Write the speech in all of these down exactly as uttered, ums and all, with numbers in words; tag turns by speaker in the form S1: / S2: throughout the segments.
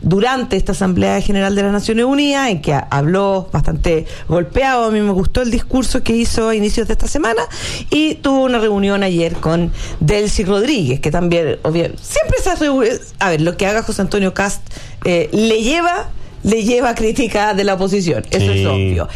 S1: durante esta Asamblea General de las Naciones Unidas, en que habló bastante golpeado. A mí me gustó el discurso que hizo a inicios de esta semana, y tuvo una reunión ayer con Delcy Rodríguez, que también, obvio, siempre esas reuniones, a ver, lo que haga José Antonio Kast eh, le lleva le lleva crítica de la oposición, eso sí. Es obvio.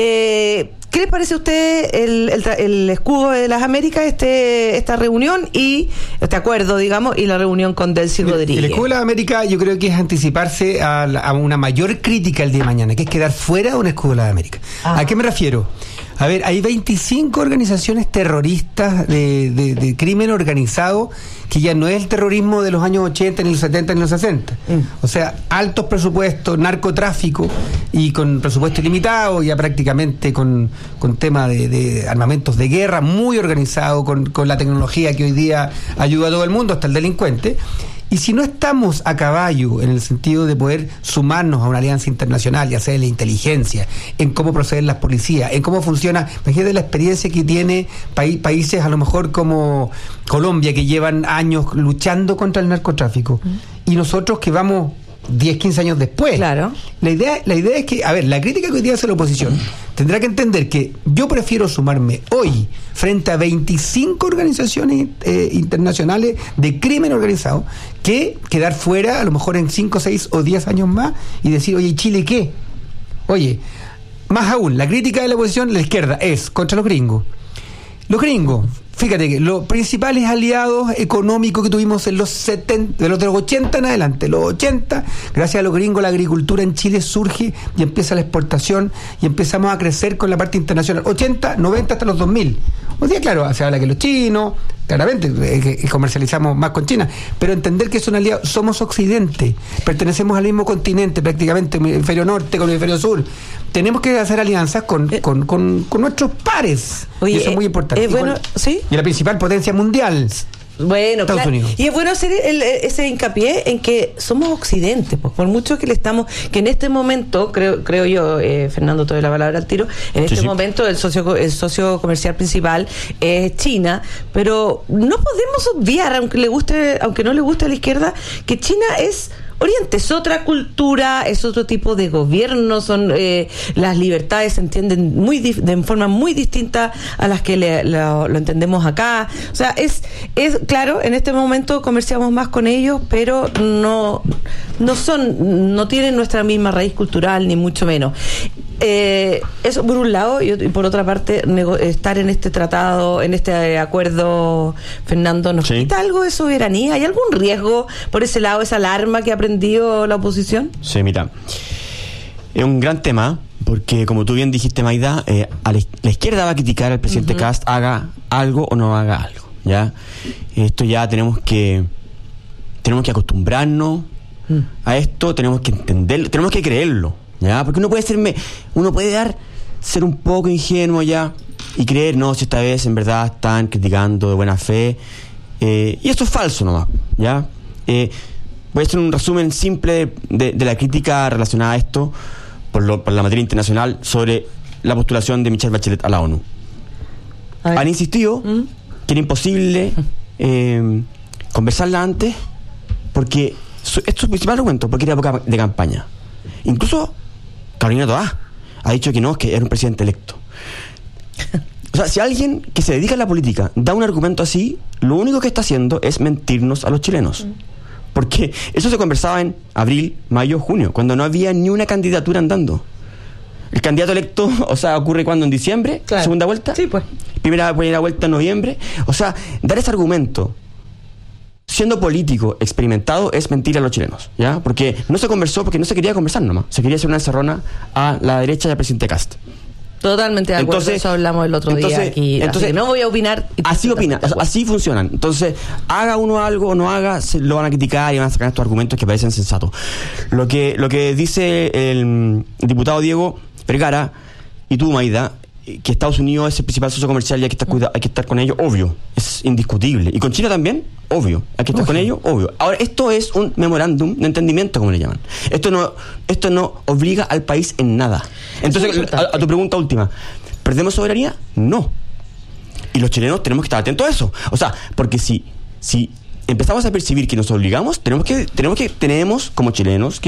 S1: Eh, ¿Qué les parece a usted el, el, el escudo de las Américas, este esta reunión y este acuerdo, digamos, y la reunión con Delcy Rodríguez?
S2: El escudo de las Américas yo creo que es anticiparse a, la, a una mayor crítica el día de mañana, que es quedar fuera de un escudo de las Américas. Ah. ¿A qué me refiero? A ver, hay veinticinco organizaciones terroristas de, de, de crimen organizado, que ya no es el terrorismo de los años ochenta, ni los setenta, ni los sesenta. Mm. O sea, altos presupuestos, narcotráfico, y con presupuesto ilimitado, ya prácticamente con, con tema de, de armamentos de guerra, muy organizado, con, con la tecnología que hoy día ayuda a todo el mundo, hasta el delincuente. Y si no estamos a caballo en el sentido de poder sumarnos a una alianza internacional, ya sea en la inteligencia, en cómo proceden las policías, en cómo funciona, imagínate la experiencia que tiene pa- países a lo mejor como Colombia, que llevan años luchando contra el narcotráfico, mm. y nosotros que vamos diez, quince años después.
S1: Claro.
S2: La idea, la idea es que, a ver, la crítica que hoy día hace la oposición tendrá que entender que yo prefiero sumarme hoy frente a veinticinco organizaciones eh, internacionales de crimen organizado que quedar fuera a lo mejor en cinco, seis o diez años más y decir, oye, ¿Chile qué? Oye, más aún, la crítica de la oposición, la izquierda, es contra los gringos. Los gringos, fíjate que los principales aliados económicos que tuvimos en los setenta, de los, de los ochenta en adelante, los ochenta, gracias a los gringos la agricultura en Chile surge y empieza la exportación y empezamos a crecer con la parte internacional, ochenta, noventa hasta los dos mil. Hoy día, claro, se habla que los chinos, claramente, eh, que comercializamos más con China, pero entender que son aliados, somos Occidente, pertenecemos al mismo continente, prácticamente, hemisferio norte con el hemisferio sur. Tenemos que hacer alianzas con, eh, con, con, con nuestros pares.
S1: Oye,
S2: y eso es muy importante.
S1: Eh, bueno,
S2: y, con,
S1: ¿sí?
S2: y la principal potencia mundial.
S1: Bueno,
S2: Estados
S1: claro.
S2: Unidos.
S1: Y es bueno hacer el, ese hincapié en que somos Occidente, pues, por mucho que le estamos, que en este momento, creo creo yo, eh, Fernando, te doy la palabra al tiro, en este sí, sí. momento el socio el socio comercial principal es China, pero no podemos obviar, aunque le guste, aunque no le guste a la izquierda, que China es Oriente, es otra cultura, es otro tipo de gobierno, son eh, las libertades se entienden muy dif- de forma muy distinta a las que le, lo, lo entendemos acá. O sea, es es claro, en este momento comerciamos más con ellos, pero no no son no tienen nuestra misma raíz cultural, ni mucho menos. Eh, eso por un lado, y, y por otra parte, nego- estar en este tratado, en este acuerdo, Fernando, ¿nos sí. quita algo de soberanía? ¿Hay algún riesgo por ese lado, esa alarma que ha prendido la oposición?
S3: Sí, mira, es un gran tema, porque como tú bien dijiste, Maida, eh, a la, la izquierda va a criticar al presidente uh-huh. Kast, haga algo o no haga algo, ¿ya? Esto ya tenemos que tenemos que acostumbrarnos uh-huh. a esto, tenemos que entenderlo, tenemos que creerlo, ¿ya? Porque uno puede serme, uno puede dar ser un poco ingenuo ya y creer, no, si esta vez en verdad están criticando de buena fe, eh, y esto es falso nomás, ¿ya? Eh, voy a hacer un resumen simple de, de, de la crítica relacionada a esto por, lo, por la materia internacional sobre la postulación de Michelle Bachelet a la ONU. A Han insistido ¿Mm? que era imposible eh, conversarla antes porque su, es su principal argumento, porque era época de campaña. Incluso Carolina Toá ha dicho que no, que era un presidente electo. O sea, si alguien que se dedica a la política da un argumento así, lo único que está haciendo es mentirnos a los chilenos. Mm. Porque eso se conversaba en abril, mayo, junio, cuando no había ni una candidatura andando. El candidato electo, o sea, ocurre cuando en diciembre, claro. segunda vuelta,
S1: sí, pues.
S3: primera, primera vuelta en noviembre. O sea, dar ese argumento siendo político experimentado es mentir a los chilenos, ¿ya? Porque no se conversó, porque no se quería conversar nomás, se quería hacer una encerrona a la derecha del presidente Kast.
S1: Totalmente de acuerdo, entonces, eso hablamos el otro
S3: entonces,
S1: día aquí.
S3: Entonces,
S1: así no voy a opinar.
S3: Así opina, o sea, así funcionan. Entonces, haga uno algo o no haga, se lo van a criticar y van a sacar estos argumentos que parecen sensatos. Lo que, lo que dice el diputado Diego Vergara y tú, Maida, que Estados Unidos es el principal socio comercial y hay que estar, cuida- hay que estar con ellos, obvio, es indiscutible. Y con China también, obvio, hay que estar obvio. con ellos, obvio. Ahora, esto es un memorándum de entendimiento, como le llaman. Esto no, esto no obliga al país en nada. Entonces, a, a tu pregunta última, ¿perdemos soberanía? No. Y los chilenos tenemos que estar atentos a eso. O sea, porque si, si empezamos a percibir que nos obligamos, tenemos que, tenemos que, tenemos como chilenos que